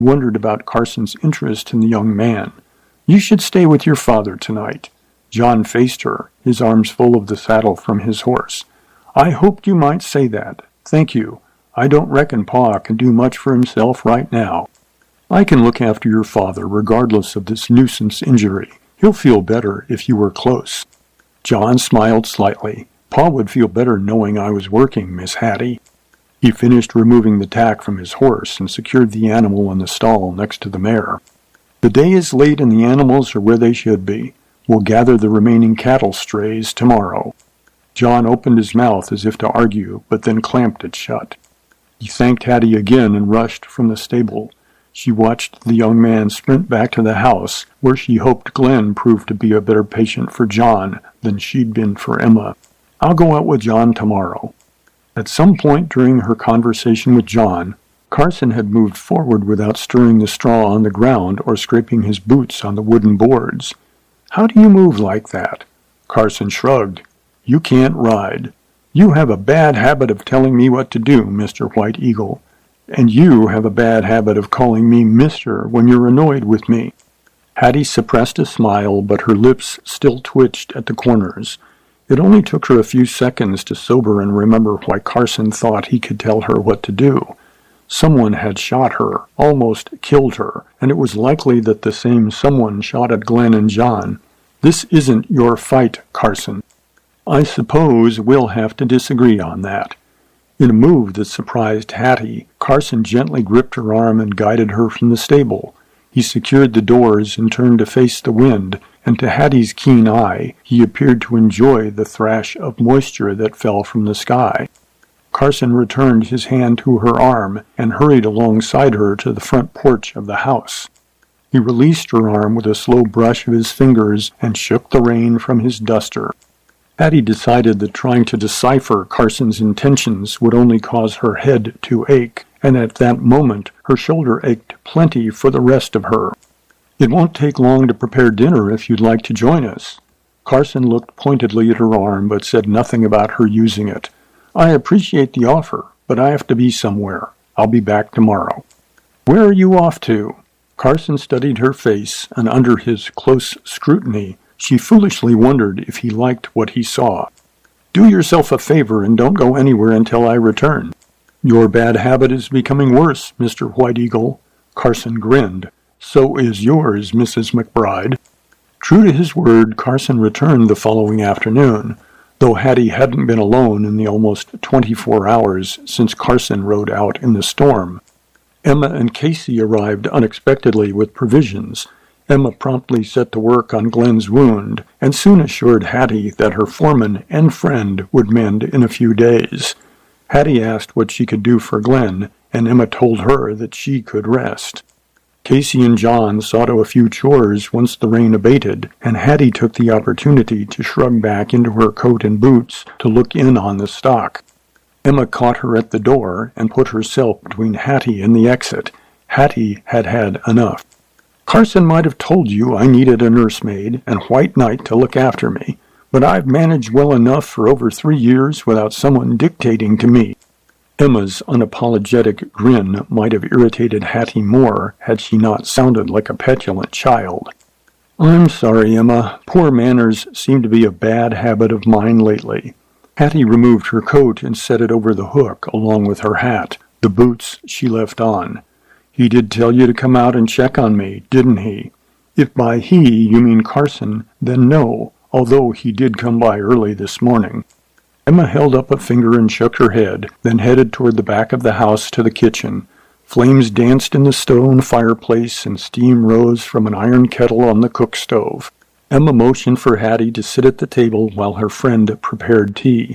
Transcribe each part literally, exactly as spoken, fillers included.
wondered about Carson's interest in the young man. "You should stay with your father tonight." John faced her, his arms full of the saddle from his horse. "I hoped you might say that. Thank you. I don't reckon Pa can do much for himself right now. I can look after your father regardless of this nuisance injury. He'll feel better if you were close." John smiled slightly. "Pa would feel better knowing I was working, Miss Hattie." He finished removing the tack from his horse and secured the animal in the stall next to the mare. "The day is late and the animals are where they should be. We'll gather the remaining cattle strays tomorrow." John opened his mouth as if to argue, but then clamped it shut. He thanked Hattie again and rushed from the stable. She watched the young man sprint back to the house, where she hoped Glenn proved to be a better patient for John than she'd been for Emma. "I'll go out with John tomorrow." At some point during her conversation with John, Carson had moved forward without stirring the straw on the ground or scraping his boots on the wooden boards. "How do you move like that?" Carson shrugged. "You can't ride. You have a bad habit of telling me what to do, Mister White Eagle. And you have a bad habit of calling me Mister when you're annoyed with me." Hattie suppressed a smile, but her lips still twitched at the corners. It only took her a few seconds to sober and remember why Carson thought he could tell her what to do. Someone had shot her, almost killed her, and it was likely that the same someone shot at Glenn and John. "This isn't your fight, Carson." "I suppose we'll have to disagree on that." In a move that surprised Hattie, Carson gently gripped her arm and guided her from the stable. He secured the doors and turned to face the wind, and to Hattie's keen eye, he appeared to enjoy the thrash of moisture that fell from the sky. Carson returned his hand to her arm and hurried alongside her to the front porch of the house. He released her arm with a slow brush of his fingers and shook the rain from his duster. Hattie decided that trying to decipher Carson's intentions would only cause her head to ache, and at that moment her shoulder ached plenty for the rest of her. "It won't take long to prepare dinner if you'd like to join us." Carson looked pointedly at her arm but said nothing about her using it. "I appreciate the offer, but I have to be somewhere. I'll be back tomorrow." "Where are you off to?" Carson studied her face, and under his close scrutiny, she foolishly wondered if he liked what he saw. "Do yourself a favor and don't go anywhere until I return." "Your bad habit is becoming worse, Mister White Eagle." Carson grinned. "So is yours, Missus McBride." True to his word, Carson returned the following afternoon, though Hattie hadn't been alone in the almost twenty-four hours since Carson rode out in the storm. Emma and Casey arrived unexpectedly with provisions. Emma promptly set to work on Glenn's wound, and soon assured Hattie that her foreman and friend would mend in a few days. Hattie asked what she could do for Glenn, and Emma told her that she could rest. Casey and John saw to a few chores once the rain abated, and Hattie took the opportunity to shrug back into her coat and boots to look in on the stock. Emma caught her at the door and put herself between Hattie and the exit. Hattie had had enough. "Carson might have told you I needed a nursemaid and White Knight to look after me, but I've managed well enough for over three years without someone dictating to me." Emma's unapologetic grin might have irritated Hattie more had she not sounded like a petulant child. "I'm sorry, Emma. Poor manners seem to be a bad habit of mine lately." Hattie removed her coat and set it over the hook along with her hat. The boots she left on. "He did tell you to come out and check on me, didn't he?" If by he you mean Carson, then no, although he did come by early this morning. Emma held up a finger and shook her head, then headed toward the back of the house to the kitchen. Flames danced in the stone fireplace and steam rose from an iron kettle on the cook stove. Emma motioned for Hattie to sit at the table while her friend prepared tea.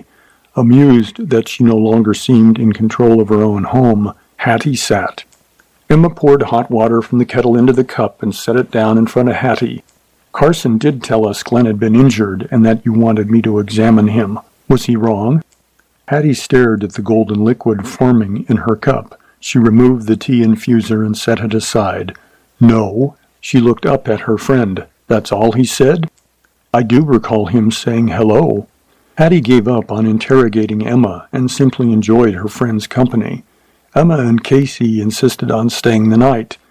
Amused that she no longer seemed in control of her own home, Hattie sat. Emma poured hot water from the kettle into the cup and set it down in front of Hattie. "Carson did tell us Glenn had been injured and that you wanted me to examine him. Was he wrong?" Hattie stared at the golden liquid forming in her cup. She removed the tea infuser and set it aside. "No." She looked up at her friend. "That's all he said?" "I do recall him saying hello." Hattie gave up on interrogating Emma and simply enjoyed her friend's company. Emma and Casey insisted on staying the night.